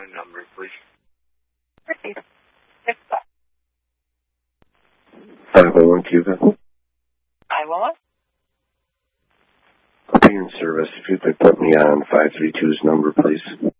number, please. 501 Cuba. 511? I'll be in service. If you could put me on 532's number, please.